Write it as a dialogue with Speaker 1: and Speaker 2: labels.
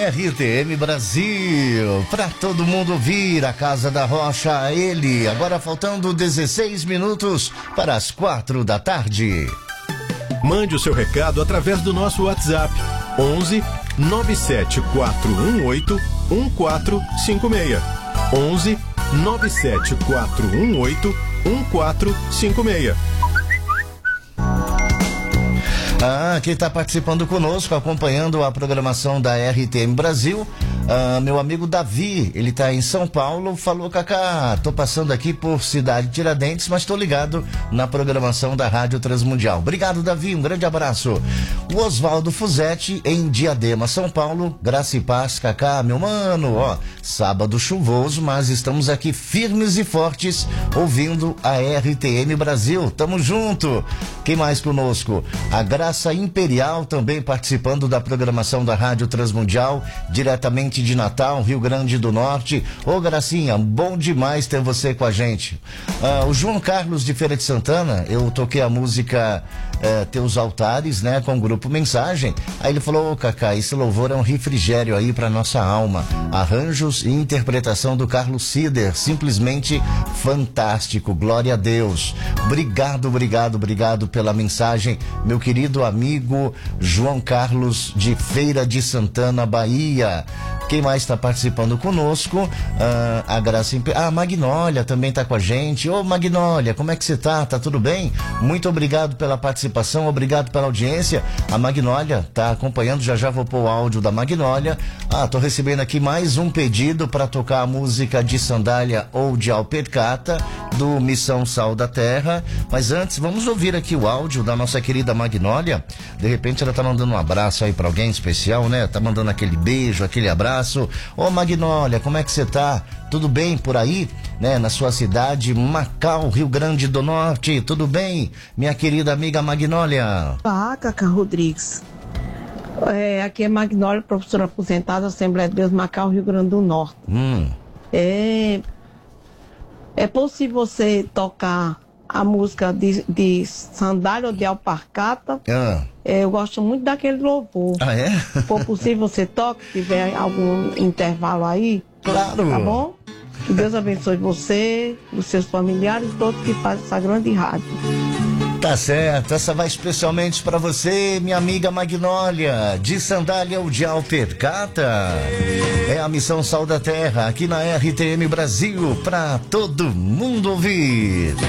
Speaker 1: RTM Brasil, para todo mundo ouvir, a Casa da Rocha, ele, agora faltando 16 minutos para as 4 da tarde.
Speaker 2: Mande o seu recado através do nosso WhatsApp, 11 97418 1456. 11 97418 1456.
Speaker 1: Quem está participando conosco, acompanhando a programação da RTM Brasil, meu amigo Davi, ele está em São Paulo, falou: Cacá, tô passando aqui por Cidade Tiradentes, mas tô ligado na programação da Rádio Transmundial. Obrigado, Davi, um grande abraço. O Oswaldo Fuzetti, em Diadema, São Paulo, graça e paz, Cacá, meu mano, sábado chuvoso, mas estamos aqui firmes e fortes, ouvindo a RTM Brasil, tamo junto. Quem mais conosco? A Graça Imperial, também participando da programação da Rádio Transmundial, diretamente de Natal, Rio Grande do Norte. Ô Gracinha, bom demais ter você com a gente. O João Carlos de Feira de Santana, eu toquei a música Teus Altares, né, com o grupo Mensagem. Aí ele falou: Cacá, esse louvor é um refrigério aí pra nossa alma. Arranjos e interpretação do Carlos Cider, simplesmente fantástico, glória a Deus. Obrigado pela mensagem, meu querido amigo João Carlos de Feira de Santana, Bahia. Quem mais está participando conosco? A Graça a Magnólia também está com a gente. Ô Magnólia, como é que você tá? Tá tudo bem? Muito obrigado pela participação, obrigado pela audiência. A Magnólia tá acompanhando, já vou pôr o áudio da Magnólia. Tô recebendo aqui mais um pedido para tocar a música de Sandália ou de Alpercata, do Missão Sal da Terra. Mas antes, vamos ouvir aqui o áudio da nossa querida Magnólia. De repente ela tá mandando um abraço aí para alguém especial, né? Tá mandando aquele beijo, aquele abraço. Ô Magnólia, como é que você tá? Tudo bem por aí, né? Na sua cidade, Macau, Rio Grande do Norte, tudo bem? Minha querida amiga Magnólia.
Speaker 3: Cacá Rodrigues. Aqui é Magnólia, professora aposentada, Assembleia de Deus, Macau, Rio Grande do Norte. É possível você tocar a música de Sandália ou de Alparcata? Eu gosto muito daquele louvor.
Speaker 1: É?
Speaker 3: Se for possível, você toca, se tiver algum intervalo aí.
Speaker 1: Claro.
Speaker 3: Tá bom? Que Deus abençoe você, os seus familiares, todos que fazem essa grande rádio.
Speaker 1: Tá certo, essa vai especialmente para você, minha amiga Magnólia, de Sandália ou de Alpercata. É a Missão Sal da Terra, aqui na RTM Brasil, para todo mundo ouvir.